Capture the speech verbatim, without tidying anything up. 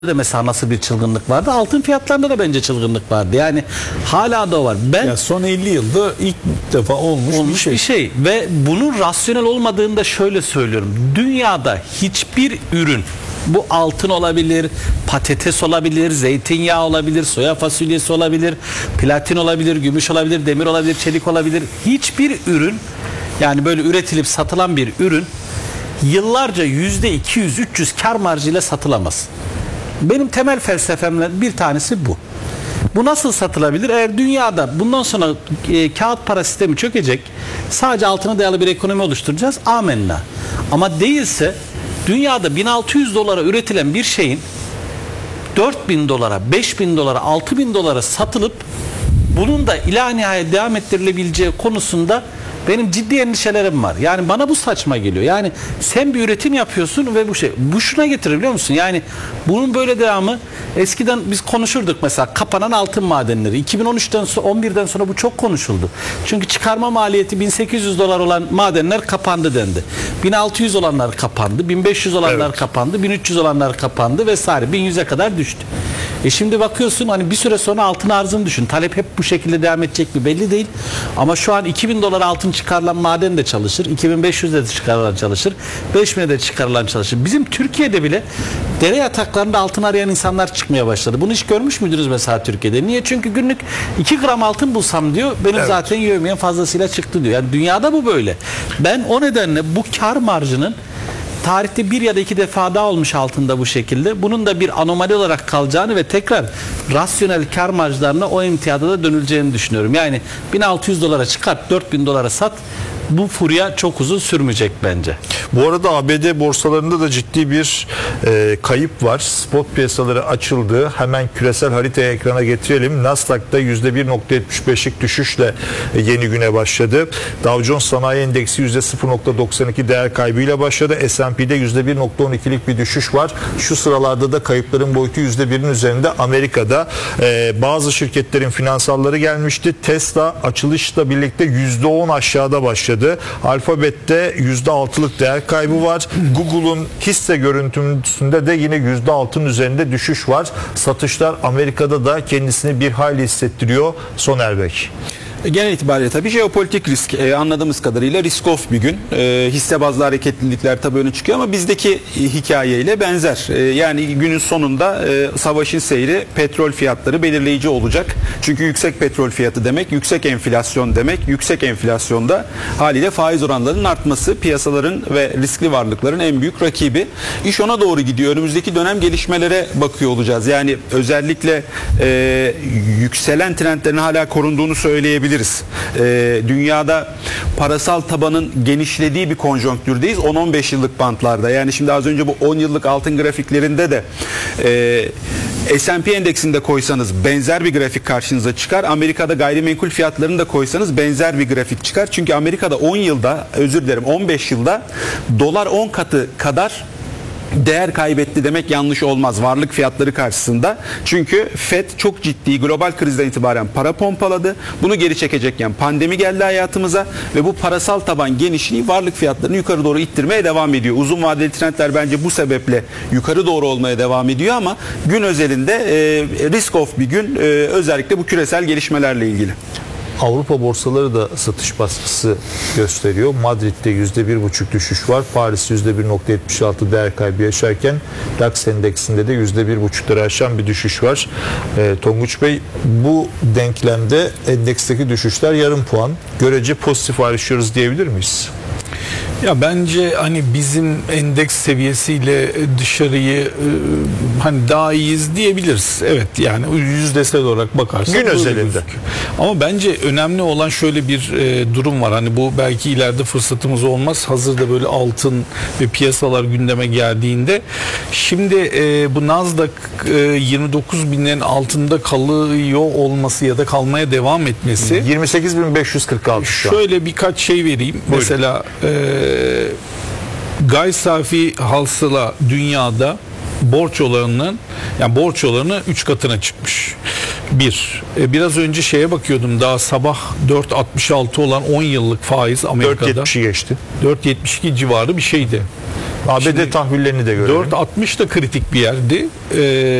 de mesela nasıl bir çılgınlık vardı? Altın fiyatlarında da bence çılgınlık vardı. Yani hala da var. Ben ya son elli yılda ilk defa olmuş, olmuş bir şey. bir şey ve bunun rasyonel olmadığını da şöyle söylüyorum. Dünyada hiçbir ürün, bu altın olabilir, patates olabilir, zeytinyağı olabilir, soya fasulyesi olabilir, platin olabilir, gümüş olabilir, demir olabilir, çelik olabilir. Hiçbir ürün, yani böyle üretilip satılan bir ürün yıllarca yüzde iki yüz üç yüz kar marjıyla satılamaz. Benim temel felsefemden bir tanesi bu. Bu nasıl satılabilir? Eğer dünyada bundan sonra e, kağıt para sistemi çökecek, sadece altına dayalı bir ekonomi oluşturacağız. Amenna. Ama değilse dünyada bin altı yüz dolara üretilen bir şeyin dört bin dolara, beş bin dolara, altı bin dolara satılıp bunun da ilahi devam ettirilebileceği konusunda benim ciddi endişelerim var. Yani bana bu saçma geliyor. Yani sen bir üretim yapıyorsun ve bu şey, bu şuna getirir biliyor musun? Yani bunun böyle devamı, eskiden biz konuşurduk mesela kapanan altın madenleri. iki bin on üçten sonra, on birden sonra bu çok konuşuldu. Çünkü çıkarma maliyeti bin sekiz yüz dolar olan madenler kapandı dendi. bin altı yüz olanlar kapandı, bin beş yüz olanlar evet. kapandı, bin üç yüz olanlar kapandı vesaire. bin yüze kadar düştü. E şimdi bakıyorsun hani bir süre sonra altın arzını düşün. Talep hep bu şekilde devam edecek mi belli değil. Ama şu an iki bin dolar altın çıkarılan maden de çalışır. iki bin beş yüzde de çıkarılan çalışır. beş bine de çıkarılan çalışır. Bizim Türkiye'de bile dere yataklarında altın arayan insanlar çıkmaya başladı. Bunu hiç görmüş müydünüz mesela Türkiye'de? Niye? Çünkü günlük iki gram altın bulsam diyor, benim evet. zaten yövmeyen fazlasıyla çıktı diyor. Yani dünyada bu böyle. Ben o nedenle bu kar marjının tarihte bir ya da iki defa daha olmuş altında bu şekilde. Bunun da bir anomali olarak kalacağını ve tekrar rasyonel kar marjlarına o imtiyada da dönüleceğini düşünüyorum. Yani bin altı yüz dolara çıkart, dört bin dolara sat. Bu furya çok uzun sürmeyecek bence. Bu arada A B D borsalarında da ciddi bir e, kayıp var. Spot piyasaları açıldı. Hemen küresel haritayı ekrana getirelim. Nasdaq'ta yüzde bir nokta yetmiş beşlik düşüşle e, yeni güne başladı. Dow Jones Sanayi Endeksi yüzde sıfır nokta doksan iki değer kaybıyla başladı. S and P'de yüzde bir nokta on ikilik bir düşüş var. Şu sıralarda da kayıpların boyutu yüzde birin üzerinde. Amerika'da e, bazı şirketlerin finansalları gelmişti. Tesla açılışla birlikte yüzde on aşağıda başladı. Alphabet'te yüzde altılık değer kaybı var. Google'un hisse görüntüsünde de yine yüzde altının üzerinde düşüş var. Satışlar Amerika'da da kendisini bir hayli hissettiriyor. Soner Bey. Genel itibariyle tabii jeopolitik risk e, anladığımız kadarıyla risk off bir gün. E, hisse bazlı hareketlilikler tabii öne çıkıyor ama bizdeki hikayeyle benzer. E, yani günün sonunda e, savaşın seyri petrol fiyatları belirleyici olacak. Çünkü yüksek petrol fiyatı demek yüksek enflasyon demek. Yüksek enflasyonda haliyle faiz oranlarının artması piyasaların ve riskli varlıkların en büyük rakibi. İş ona doğru gidiyor. Önümüzdeki dönem gelişmelere bakıyor olacağız. Yani özellikle e, yükselen trendlerin hala korunduğunu söyleyebiliriz. Ee, dünyada parasal tabanın genişlediği bir konjonktürdeyiz. on on beş yıllık bantlarda. Yani şimdi az önce bu on yıllık altın grafiklerinde de e, S and P endeksinde koysanız benzer bir grafik karşınıza çıkar. Amerika'da gayrimenkul fiyatlarını da koysanız benzer bir grafik çıkar. Çünkü Amerika'da on yılda, özür dilerim on beş yılda dolar on katı kadar değer kaybetti demek yanlış olmaz varlık fiyatları karşısında. Çünkü Fed çok ciddi global krizden itibaren para pompaladı. Bunu geri çekecekken pandemi geldi hayatımıza ve bu parasal taban genişliği varlık fiyatlarını yukarı doğru ittirmeye devam ediyor. Uzun vadeli trendler bence bu sebeple yukarı doğru olmaya devam ediyor ama gün özelinde e, risk off bir gün e, özellikle bu küresel gelişmelerle ilgili. Avrupa borsaları da satış baskısı gösteriyor. Madrid'de yüzde bir buçuk düşüş var. Paris yüzde bir nokta yetmiş altı değer kaybı yaşarken DAX endeksinde de yüzde bir buçukları aşan bir düşüş var. E, Tonguç Bey, bu denklemde endeksteki düşüşler yarım puan. Görece pozitif ayrışıyoruz diyebilir miyiz? Ya bence hani bizim endeks seviyesiyle dışarıyı e, hani daha iyiyiz diyebiliriz. Evet, yani yüzdesel olarak bakarsak gün özelinde. Ama bence önemli olan şöyle bir e, durum var. Hani bu belki ileride fırsatımız olmaz. Hazırda böyle altın ve piyasalar gündeme geldiğinde. Şimdi e, bu Nasdaq e, yirmi dokuz binlerin altında kalıyor olması ya da kalmaya devam etmesi. yirmi sekiz bin beş yüz kırk altı. Şöyle birkaç şey vereyim. Buyurun. Mesela e, gayri safi hasıla dünyada borç oranının, yani borç oranı üç katına çıkmış. Bir. E, biraz önce şeye bakıyordum, daha sabah dört virgül altmış altı olan on yıllık faiz Amerika'da. dört virgül yetmişi geçti. dört virgül yetmiş iki civarı bir şeydi. A B D Şimdi tahvillerini de görelim. dört altmış da kritik bir yerdi. Ee,